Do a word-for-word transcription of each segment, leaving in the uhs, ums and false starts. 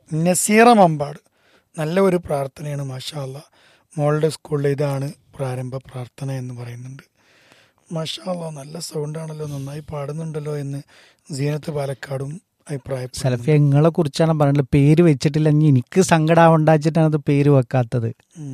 നസീറ മമ്പാട്, നല്ല ഒരു പ്രാർത്ഥനയാണ് മാഷാ അല്ലാ. മോളുടെ സ്കൂളിൽ ഇതാണ് പ്രാരംഭ പ്രാർത്ഥന എന്ന് പറയുന്നുണ്ട്. മാഷാ അല്ലാ, നല്ല സൗണ്ടാണല്ലോ, നന്നായി പാടുന്നുണ്ടല്ലോ എന്ന് സീനത്ത് പാലക്കാടും അഭിപ്രായം. സലഫി നിങ്ങളെ കുറിച്ചാണ് പറയുന്നത്, പേര് വെച്ചിട്ടില്ല. ഇനി എനിക്ക് സങ്കടാവുണ്ടാച്ചിട്ടാണ് അത് പേര് വെക്കാത്തത്.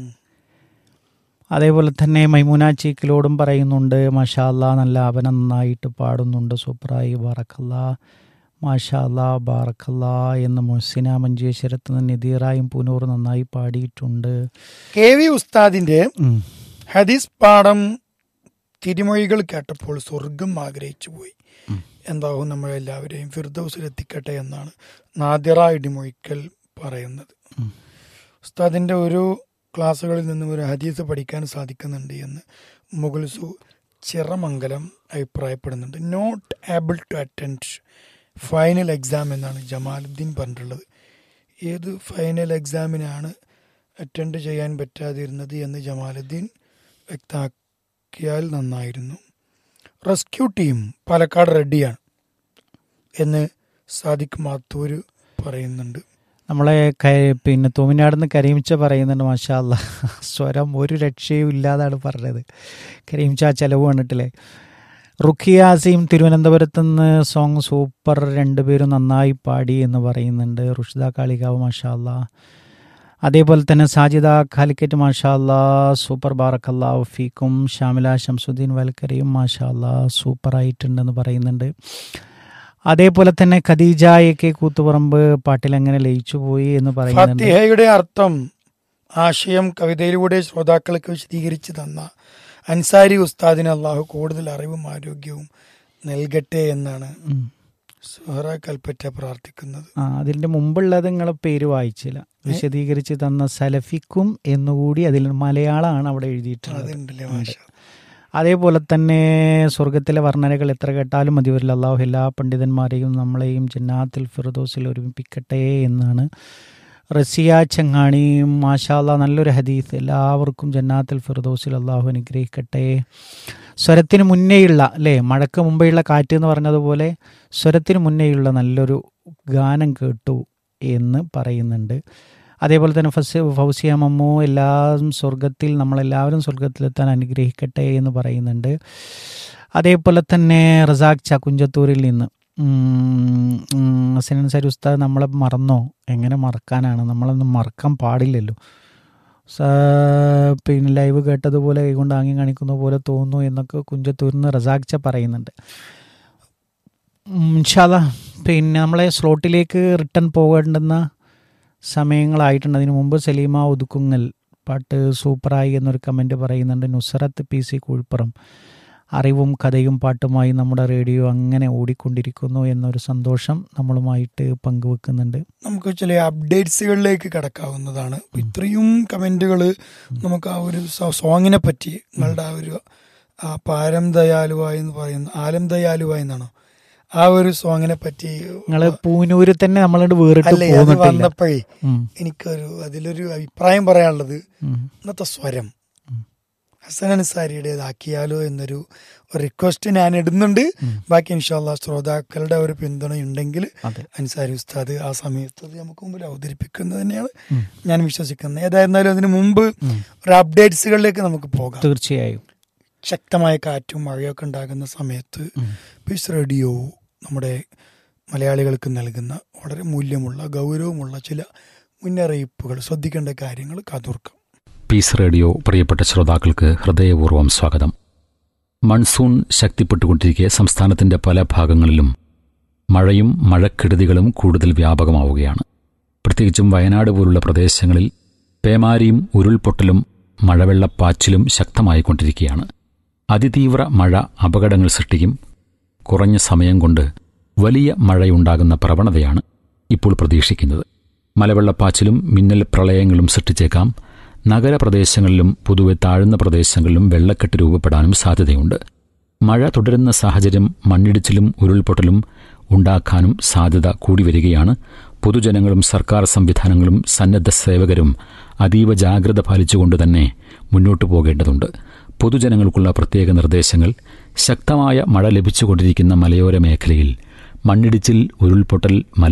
അതേപോലെ തന്നെ മൈമൂന ചീക്കിലോടും പറയുന്നുണ്ട്, മാഷാ അല്ലാ നല്ല അവൻ നന്നായിട്ട് പാടുന്നുണ്ട്, സൂപ്പറായി, ബാറക്കല്ലാ, മാഷാ അല്ലാ ബാറക്കല്ലാ എന്ന് മുഹ്സിന മഞ്ചേശ്വരത്ത് നിന്ന് നദീറായും പൂനൂർ നന്നായി പാടിയിട്ടുണ്ട്. കെ വി ഉസ്താദിന്റെ ഹദീസ് പാഠം തിരുമൊഴികൾ കേട്ടപ്പോൾ സ്വർഗം ആഗ്രഹിച്ചു പോയി. എന്താവും നമ്മളെല്ലാവരെയും ഫിർദൗസിൽ എത്തിക്കട്ടെ എന്നാണ് നാദിറ ഇടിമൊഴിക്കൽ പറയുന്നത്. ഉസ്താദിന്റെ ഒരു ക്ലാസ്സുകളിൽ നിന്നും ഒരു ഹദീസ് പഠിക്കാൻ സാധിക്കുന്നുണ്ട് എന്ന് മുഗൾസു Chiramangalam അഭിപ്രായപ്പെടുന്നുണ്ട്. Not able to attend final exam എന്നാണ് ജമാലുദ്ദീൻ പറഞ്ഞിട്ടുള്ളത്. ഏത് ഫൈനൽ എക്സാമിനാണ് അറ്റൻഡ് ചെയ്യാൻ പറ്റാതിരുന്നത് എന്ന് ജമാലുദ്ദീൻ വ്യക്തമാക്കിയാൽ നന്നായിരുന്നു. റെസ്ക്യൂ ടീം പാലക്കാട് റെഡിയാണ് എന്ന് സാദിഖ് മാത്തൂര് പറയുന്നുണ്ട്. നമ്മളെ പിന്നെ തോമിനാടുന്ന് കരീംച്ച പറയുന്നുണ്ട്, മാഷാ അല്ലാ സ്വരം ഒരു രക്ഷയും ഇല്ലാതാണ് പറഞ്ഞത്. കരീംച്ച ചെലവ് കണ്ടിട്ടില്ലേ. റുഖിയാസിയും തിരുവനന്തപുരത്ത് നിന്ന് സോങ് സൂപ്പർ, രണ്ടുപേരും നന്നായി പാടി എന്ന് പറയുന്നുണ്ട്. റുഷിദ കാളികാവ് മാഷാ അല്ലാ. അതേപോലെ തന്നെ സാജിദ ഖാലിക്കറ്റ് മാഷാ അല്ലാ സൂപ്പർ, ബാറക്കല്ലാഹു ഫീക്കും. ഷാമില ശംസുദ്ദീൻ വൽക്കരയും മാഷാ അല്ലാ സൂപ്പറായിട്ടുണ്ടെന്ന് പറയുന്നുണ്ട്. അതേപോലെ തന്നെ ഖദീജ എ കെ കൂത്തുപറമ്പ് പാട്ടിലെങ്ങനെ ലയിച്ചു പോയി എന്ന് പറയുന്നുണ്ട്. ഫാത്തിഹയുടെ അർത്ഥം ആശയം കവിതയിലൂടെ ശ്രോതാക്കൾക്ക് വിശദീകരിച്ചു തന്ന അൻസാരി ഉസ്താദിന് അള്ളാഹു കൂടുതൽ അറിവും ആരോഗ്യവും നൽകട്ടെ എന്നാണ് സുഹറ കൽപ്പറ്റ പ്രാർത്ഥിക്കുന്നത്. ആ അതിന്റെ മുമ്പുള്ളത് നിങ്ങളെ പേര് വായിച്ചില്ല, വിശദീകരിച്ച് തന്ന സലഫിക്കും എന്നുകൂടി അതിൽ മലയാളമാണ് അവിടെ എഴുതിയിട്ടുള്ളത്. അതേപോലെ തന്നെ സ്വർഗത്തിലെ വർണ്ണനകൾ എത്ര കേട്ടാലും മതി വരില്ല. അള്ളാഹു എല്ലാ പണ്ഡിതന്മാരെയും നമ്മളെയും ജന്നാത്തുൽ ഫിർദൗസിൽ ഒരുമിപ്പിക്കട്ടെ എന്നാണ് റസിയ ചങ്ങാണി. മാഷാ അല്ലാ നല്ലൊരു ഹദീസ്, എല്ലാവർക്കും ജന്നാത്തുൽ ഫിർദൗസിൽ അള്ളാഹു അനുഗ്രഹിക്കട്ടെ. സ്വരത്തിന് മുന്നേയുള്ള അല്ലേ, മഴക്ക് മുമ്പേയുള്ള കാറ്റ് എന്ന് പറഞ്ഞതുപോലെ സ്വരത്തിന് മുന്നേയുള്ള നല്ലൊരു ഗാനം കേട്ടു എന്ന് പറയുന്നുണ്ട്. അതേപോലെ തന്നെ ഫസ് ഫൗസിയ മമ്മു എല്ലാം സ്വർഗത്തിൽ, നമ്മളെല്ലാവരും സ്വർഗത്തിലെത്താൻ അനുഗ്രഹിക്കട്ടെ എന്ന് പറയുന്നുണ്ട്. അതേപോലെ തന്നെ റസാഖ് ചാക്കുഞ്ചത്തൂരിൽ നിന്ന് ഹസൻ അൻസാരി ഉസ്താദ് നമ്മളെ മറന്നോ? എങ്ങനെ മറക്കാനാണ്, നമ്മളൊന്നും മറക്കാൻ പാടില്ലല്ലോ. പിന്നെ ലൈവ് കേട്ടതുപോലെ കൈകൊണ്ട് ആംഗ്യം കാണിക്കുന്ന പോലെ തോന്നുന്നു എന്നൊക്കെ കുഞ്ചത്തൂരിൽ നിന്ന് റസാഖ് ച പറയുന്നുണ്ട്. ഇൻഷാ അല്ലാ പിന്നെ നമ്മളെ സ്ലോട്ടിലേക്ക് റിട്ടേൺ പോകേണ്ടുന്ന സമയങ്ങളായിട്ടുണ്ട്. അതിനു മുമ്പ് സലീമ ഒതുക്കുങ്ങൽ പാട്ട് സൂപ്പറായി എന്നൊരു കമൻറ്റ് പറയുന്നുണ്ട്. നുസറത്ത് പി സി കുഴിപ്പുറം, അറിവും കഥയും പാട്ടുമായി നമ്മുടെ റേഡിയോ അങ്ങനെ ഓടിക്കൊണ്ടിരിക്കുന്നു എന്നൊരു സന്തോഷം നമ്മളുമായിട്ട് പങ്കുവെക്കുന്നുണ്ട്. നമുക്ക് ചില അപ്ഡേറ്റ്സുകളിലേക്ക് കടക്കാവുന്നതാണ്. ഇത്രയും കമൻറ്റുകൾ നമുക്ക് ആ ഒരു സോങ്ങിനെ പറ്റി, നിങ്ങളുടെ ആ ഒരു ആ പാരം ദയാലുവായി എന്ന് പറയുന്ന, ആലം ദയാലുവായി എന്നാണോ ആ ഒരു സോങ്ങിനെ പറ്റി നിങ്ങള് പൂനൂര് തന്നെ നമ്മളോട് വേറിട്ട് വന്നപ്പോഴേ എനിക്കൊരു അതിലൊരു അഭിപ്രായം പറയാനുള്ളത്, ഇന്നത്തെ സ്വരം ഹസൻ അൻസാരിയുടേതാക്കിയാലോ എന്നൊരു റിക്വസ്റ്റ് ഞാൻ ഇടുന്നുണ്ട്. ബാക്കി ഇൻഷാ അല്ലാഹ് ശ്രോതാക്കളുടെ ഒരു പിന്തുണ ഉണ്ടെങ്കിൽ അൻസാരി ഉസ്താദ് ആ സമയത്ത് നമുക്ക് മുമ്പിൽ അവതരിപ്പിക്കുന്നത് തന്നെയാണ് ഞാൻ വിശ്വസിക്കുന്നത്. ഏതായിരുന്നാലും അതിന് മുമ്പ് ഒരു അപ്ഡേറ്റ്സുകളിലേക്ക് നമുക്ക് പോകാം. തീർച്ചയായും ശക്തമായ കാറ്റും മഴയൊക്കെ ഉണ്ടാകുന്ന സമയത്ത് പീസ് റേഡിയോ നമ്മുടെ മലയാളികൾക്ക് നൽകുന്ന വളരെ മൂല്യമുള്ള ഗൗരവമുള്ള ചില മുന്നറിയിപ്പുകൾ, ശ്രദ്ധിക്കേണ്ട കാര്യങ്ങൾ കാതോർക്കാം. പീസ് റേഡിയോ പ്രിയപ്പെട്ട ശ്രോതാക്കൾക്ക് ഹൃദയപൂർവ്വം സ്വാഗതം. മൺസൂൺ ശക്തിപ്പെട്ടുകൊണ്ടിരിക്കെ സംസ്ഥാനത്തിൻ്റെ പല ഭാഗങ്ങളിലും മഴയും മഴക്കെടുതികളും കൂടുതൽ വ്യാപകമാവുകയാണ്. പ്രത്യേകിച്ചും വയനാട് പോലുള്ള പ്രദേശങ്ങളിൽ പേമാരിയും ഉരുൾപൊട്ടലും മഴവെള്ളപ്പാച്ചിലും ശക്തമായിക്കൊണ്ടിരിക്കുകയാണ്. അതിതീവ്ര മഴ അപകടങ്ങൾ സൃഷ്ടിക്കും. കുറഞ്ഞ സമയം കൊണ്ട് വലിയ മഴയുണ്ടാകുന്ന പ്രവണതയാണ് ഇപ്പോൾ പ്രതീക്ഷിക്കുന്നത്. മലവെള്ളപ്പാച്ചിലും മിന്നൽ പ്രളയങ്ങളും സൃഷ്ടിച്ചേക്കാം. നഗരപ്രദേശങ്ങളിലും പൊതുവെ താഴ്ന്ന പ്രദേശങ്ങളിലും വെള്ളക്കെട്ട് രൂപപ്പെടാനും സാധ്യതയുണ്ട്. മഴ തുടരുന്ന സാഹചര്യം മണ്ണിടിച്ചിലും ഉരുൾപൊട്ടലും ഉണ്ടാക്കാനും സാധ്യത കൂടി വരികയാണ്. പൊതുജനങ്ങളും സർക്കാർ സംവിധാനങ്ങളും സന്നദ്ധ സേവകരും അതീവ ജാഗ്രത പാലിച്ചുകൊണ്ട് തന്നെ മുന്നോട്ടു പോകേണ്ടതുണ്ട്. പൊതുജനങ്ങൾക്കുള്ള പ്രത്യേക നിർദ്ദേശങ്ങൾ: ശക്തമായ മഴ ലഭിച്ചുകൊണ്ടിരിക്കുന്ന മലയോര മേഖലയിൽ മണ്ണിടിച്ചിൽ, ഉരുൾപൊട്ടൽ, മല